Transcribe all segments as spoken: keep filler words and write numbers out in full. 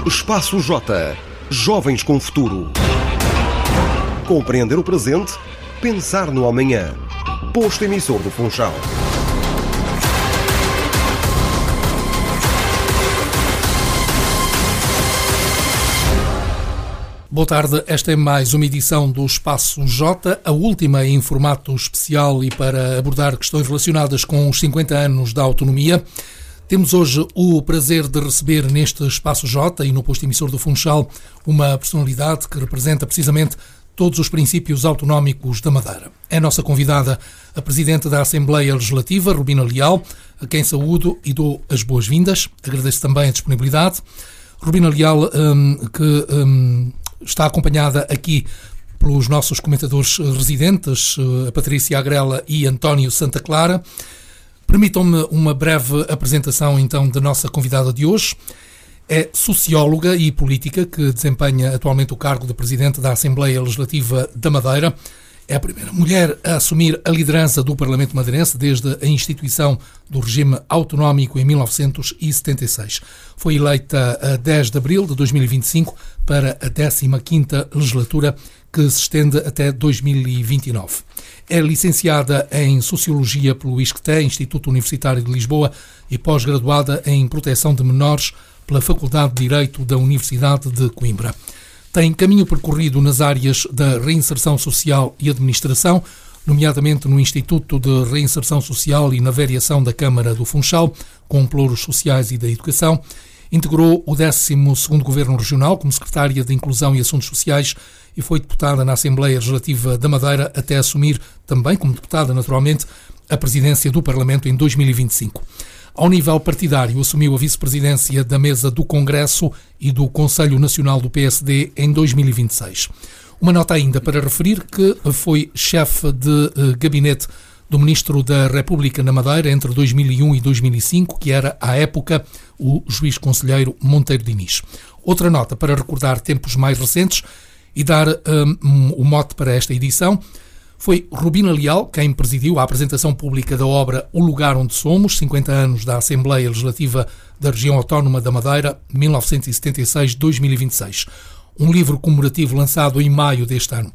Espaço J. Jovens com futuro. Compreender o presente, pensar no amanhã. Posto emissor do Funchal. Boa tarde, esta é mais uma edição do Espaço J, a última em formato especial e para abordar questões relacionadas com os cinquenta anos da autonomia. Temos hoje o prazer de receber neste Espaço J e no posto emissor do Funchal uma personalidade que representa precisamente todos os princípios autonómicos da Madeira. É a nossa convidada, a Presidente da Assembleia Legislativa, Rubina Leal, a quem saúdo e dou as boas-vindas. Agradeço também a disponibilidade. Rubina Leal, um, que... Um, está acompanhada aqui pelos nossos comentadores residentes, a Patrícia Agrela e António Santa Clara. Permitam-me uma breve apresentação, então, da nossa convidada de hoje. É socióloga e política que desempenha atualmente o cargo de Presidente da Assembleia Legislativa da Madeira. É a primeira mulher a assumir a liderança do Parlamento madeirense desde a instituição do regime autonómico em mil novecentos e setenta e seis. Foi eleita a dez de abril de dois mil e vinte e cinco para a décima quinta legislatura, que se estende até dois mil e vinte e nove. É licenciada em Sociologia pelo ISCTE, Instituto Universitário de Lisboa, e pós-graduada em Proteção de Menores pela Faculdade de Direito da Universidade de Coimbra. Tem caminho percorrido nas áreas da reinserção social e administração, nomeadamente no Instituto de Reinserção Social e na variação da Câmara do Funchal, com pelouros sociais e da educação. Integrou o décimo segundo Governo Regional como Secretária de Inclusão e Assuntos Sociais e foi deputada na Assembleia Legislativa da Madeira até assumir, também como deputada naturalmente, a presidência do Parlamento em dois mil e vinte e cinco. Ao nível partidário, assumiu a vice-presidência da Mesa do Congresso e do Conselho Nacional do P S D em dois mil e vinte e seis. Uma nota ainda para referir que foi chefe de uh, gabinete do Ministro da República na Madeira entre dois mil e um e dois mil e cinco, que era, à época, o juiz-conselheiro Monteiro Diniz. Outra nota para recordar tempos mais recentes e dar um, o mote para esta edição. Foi Rubina Leal quem presidiu a apresentação pública da obra O Lugar Onde Somos, cinquenta anos da Assembleia Legislativa da Região Autónoma da Madeira, mil novecentos e setenta e seis a dois mil e vinte e seis. Um livro comemorativo lançado em maio deste ano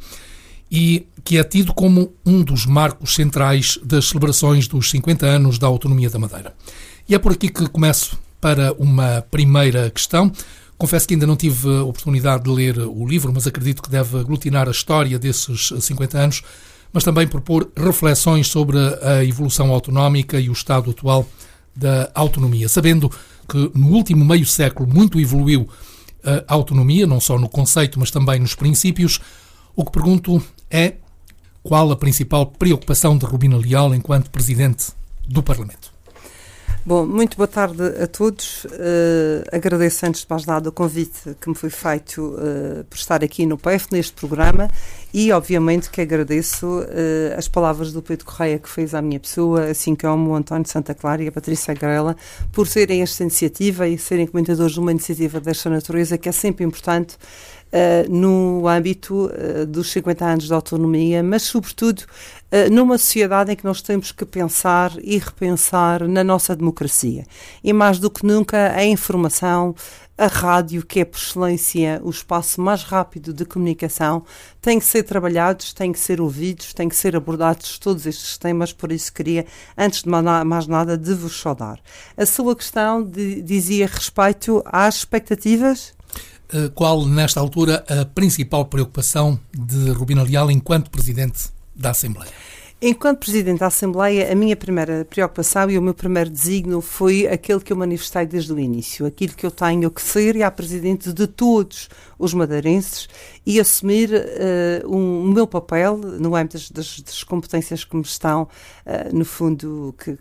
e que é tido como um dos marcos centrais das celebrações dos cinquenta anos da autonomia da Madeira. E é por aqui que começo para uma primeira questão. Confesso que ainda não tive a oportunidade de ler o livro, mas acredito que deve aglutinar a história desses cinquenta anos, mas também propor reflexões sobre a evolução autonómica e o estado atual da autonomia, sabendo que no último meio século muito evoluiu a autonomia, não só no conceito, mas também nos princípios. O que pergunto é qual a principal preocupação de Rubina Leal enquanto Presidente do Parlamento? Bom, muito boa tarde a todos. Uh, agradeço antes de mais nada o convite que me foi feito uh, por estar aqui no P E F, neste programa, e obviamente que agradeço uh, as palavras do Pedro Correia que fez à minha pessoa, assim como o António Santa Clara e a Patrícia Agrela, por serem esta iniciativa e serem comentadores de uma iniciativa desta natureza, que é sempre importante Uh, no âmbito uh, dos cinquenta anos de autonomia, mas sobretudo uh, numa sociedade em que nós temos que pensar e repensar na nossa democracia. E mais do que nunca a informação, a rádio, que é por excelência o espaço mais rápido de comunicação, tem que ser trabalhados, tem que ser ouvidos, tem que ser abordados todos estes temas. Por isso queria, antes de mais nada, de vos saudar. A sua questão de, dizia respeito às expectativas. Qual, nesta altura, a principal preocupação de Rubina Leal enquanto Presidente da Assembleia? Enquanto Presidente da Assembleia, a minha primeira preocupação e o meu primeiro desígnio foi aquele que eu manifestei desde o início, aquilo que eu tenho que ser e a Presidente de todos os madeirenses e assumir uh, um, o meu papel no âmbito das, das, das competências que me estão, uh, no fundo, que,